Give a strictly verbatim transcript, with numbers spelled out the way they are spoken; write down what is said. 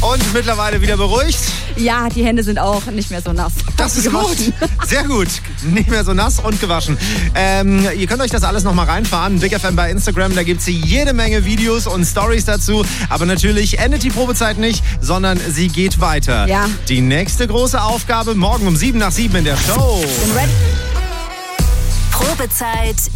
Und mittlerweile wieder beruhigt? Ja, die Hände sind auch nicht mehr so nass. Das ist gut. Sehr gut. Nicht mehr so nass und gewaschen. Ähm, ihr könnt euch das alles nochmal reinfahren. Big F M bei Instagram, da gibt es jede Menge Videos und Stories dazu. Aber natürlich endet die Probezeit nicht, sondern sie geht weiter. Ja. Die nächste große Aufgabe morgen um sieben nach sieben in der Show. Bin ready. Probezeit